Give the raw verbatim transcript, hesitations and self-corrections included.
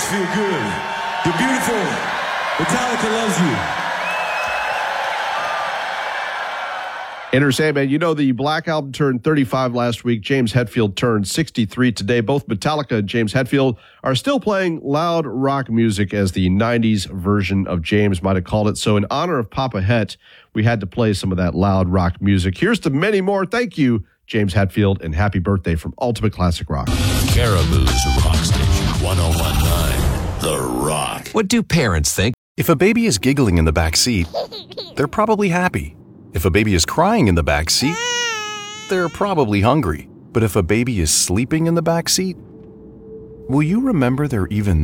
feel good. You're beautiful. Metallica loves you. Enter Sandman, you know the Black Album turned thirty-five last week. James Hetfield turned sixty-three today. Both Metallica and James Hetfield are still playing loud rock music, as the nineties version of James might have called it. So in honor of Papa Het, we had to play some of that loud rock music. Here's to many more. Thank you, James Hetfield, and happy birthday from Ultimate Classic Rock. Caribou's Rock Station one oh one point nine, The Rock. What do parents think? If a baby is giggling in the back seat, they're probably happy. If a baby is crying in the back seat, they're probably hungry. But if a baby is sleeping in the back seat, will you remember they're even